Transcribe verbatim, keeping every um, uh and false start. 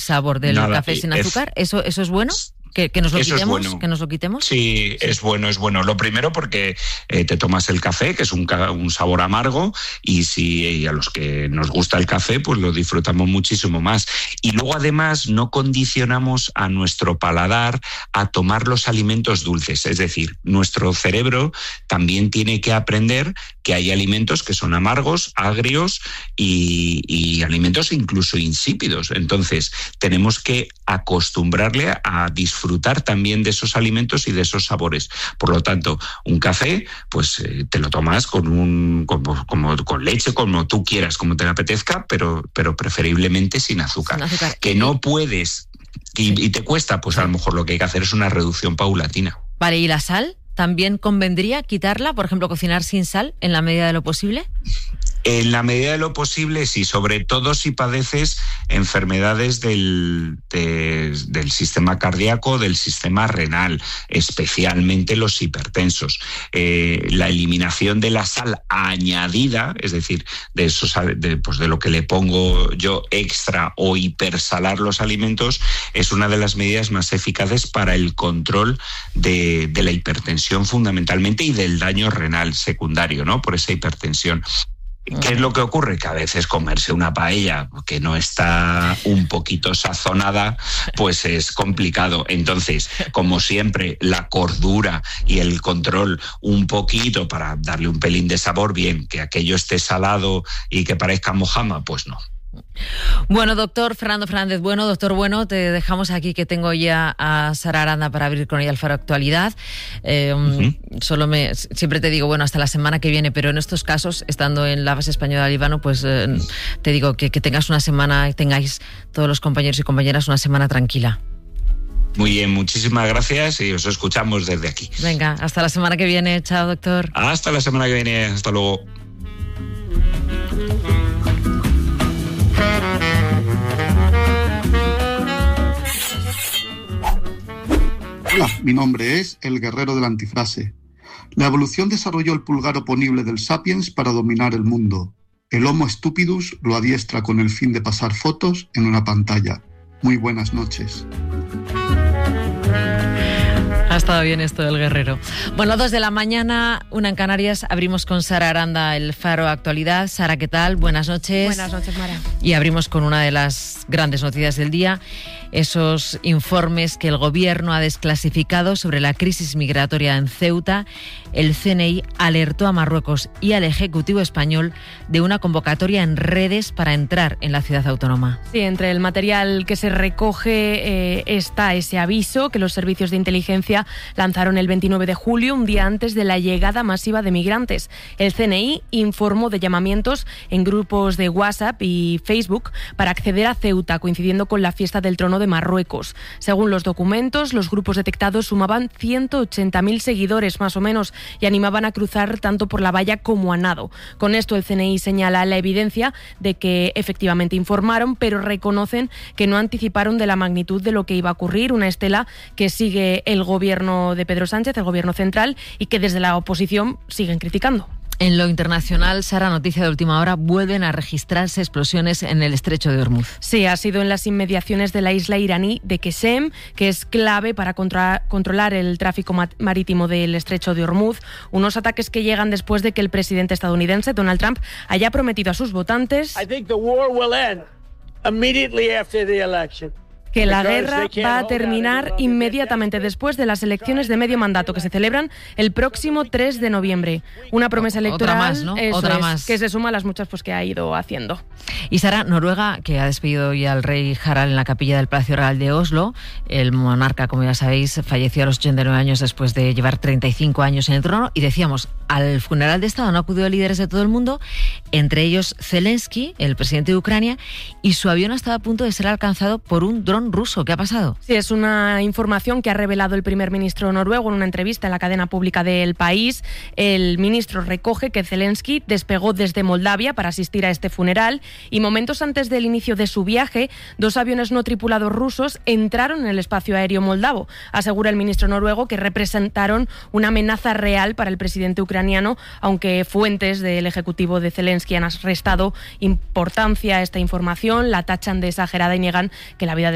sabor del Nada, café sin es, azúcar. ¿Eso, eso es bueno? ¿Que, que nos lo Eso quitemos? es bueno. ¿Que nos lo quitemos? Sí, es bueno, es bueno. Lo primero porque eh, te tomas el café, que es un, un sabor amargo, y si y a los que nos gusta el café, pues lo disfrutamos muchísimo más. Y luego además no condicionamos a nuestro paladar a tomar los alimentos dulces. Es decir, nuestro cerebro también tiene que aprender que hay alimentos que son amargos, agrios y, y alimentos incluso insípidos. Entonces, tenemos que acostumbrarle a disfrutar disfrutar también de esos alimentos y de esos sabores. Por lo tanto, un café, pues eh, te lo tomas con un como, como con leche, como tú quieras, como te apetezca, pero, pero preferiblemente sin azúcar. Sin azúcar. Que no puedes y, y te cuesta, pues a lo mejor lo que hay que hacer es una reducción paulatina. Vale, ¿y la sal? ¿También convendría quitarla? Por ejemplo, cocinar sin sal en la medida de lo posible. En la medida de lo posible, sí, sobre todo si padeces enfermedades del, de, del sistema cardíaco, del sistema renal, especialmente los hipertensos. Eh, la eliminación de la sal añadida, es decir, de, eso, de, pues de lo que le pongo yo extra o hipersalar los alimentos, es una de las medidas más eficaces para el control de, de la hipertensión fundamentalmente y del daño renal secundario, ¿no? Por esa hipertensión. ¿Qué es lo que ocurre? Que a veces comerse una paella que no está un poquito sazonada, pues es complicado. Entonces, como siempre, la cordura y el control un poquito para darle un pelín de sabor, bien, que aquello esté salado y que parezca mojama, pues no. Bueno, doctor Fernando Fernández Bueno, doctor Bueno, te dejamos aquí, que tengo ya a Sara Aranda para abrir con ella el Faro Actualidad. Eh, uh-huh. Solo me, siempre te digo, bueno, hasta la semana que viene, pero en estos casos, estando en la base española de Líbano, pues eh, te digo que, que tengas una semana, y tengáis todos los compañeros y compañeras una semana tranquila. Muy bien, muchísimas gracias y os escuchamos desde aquí. Venga, hasta la semana que viene. Chao, doctor. Hasta la semana que viene. Hasta luego. Hola, mi nombre es El Guerrero de la Antifrase. La evolución desarrolló el pulgar oponible del Sapiens para dominar el mundo. El Homo stupidus lo adiestra con el fin de pasar fotos en una pantalla. Muy buenas noches. Ha estado bien esto del guerrero. Bueno, dos de la mañana, una en Canarias. Abrimos con Sara Aranda el Faro Actualidad. Sara, ¿qué tal? Buenas noches. Buenas noches, Mara. Y abrimos con una de las grandes noticias del día. Esos informes que el gobierno ha desclasificado sobre la crisis migratoria en Ceuta. El C N I alertó a Marruecos y al Ejecutivo español de una convocatoria en redes para entrar en la ciudad autónoma. Sí, entre el material que se recoge eh, está ese aviso que los servicios de inteligencia lanzaron el veintinueve de julio, un día antes de la llegada masiva de migrantes. El C N I informó de llamamientos en grupos de WhatsApp y Facebook para acceder a Ceuta, coincidiendo con la fiesta del trono de Marruecos. Según los documentos, los grupos detectados sumaban ciento ochenta mil seguidores más o menos y animaban a cruzar tanto por la valla como a nado. Con esto el C N I señala la evidencia de que efectivamente informaron, pero reconocen que no anticiparon de la magnitud de lo que iba a ocurrir, una estela que sigue el gobierno de Pedro Sánchez, el gobierno central, y que desde la oposición siguen criticando. En lo internacional, Sara, noticia de última hora, vuelven a registrarse explosiones en el estrecho de Hormuz. Sí, ha sido en las inmediaciones de la isla iraní de Qesem, que es clave para contra- controlar el tráfico mat- marítimo del estrecho de Hormuz. Unos ataques que llegan después de que el presidente estadounidense, Donald Trump, haya prometido a sus votantes I think the war will end immediately after the election. que la guerra va a terminar inmediatamente después de las elecciones de medio mandato que se celebran el próximo tres de noviembre. Una promesa electoral, Otra más, ¿no? eso Otra es, más. que se suma a las muchas pues, que ha ido haciendo. Y Sara, Noruega, que ha despedido ya al rey Harald en la capilla del Palacio Real de Oslo. El monarca, como ya sabéis, falleció a los ochenta y nueve años después de llevar treinta y cinco años en el trono. Y decíamos, al funeral de Estado han acudido líderes de todo el mundo, entre ellos Zelensky, el presidente de Ucrania, y su avión estaba a punto de ser alcanzado por un dron ruso. ¿Qué ha pasado? Sí, es una información que ha revelado el primer ministro noruego en una entrevista en la cadena pública del país. El ministro recoge que Zelensky despegó desde Moldavia para asistir a este funeral y momentos antes del inicio de su viaje, dos aviones no tripulados rusos entraron en el espacio aéreo moldavo. Asegura el ministro noruego que representaron una amenaza real para el presidente ucraniano, aunque fuentes del ejecutivo de Zelensky han restado importancia a esta información, la tachan de exagerada y niegan que la vida de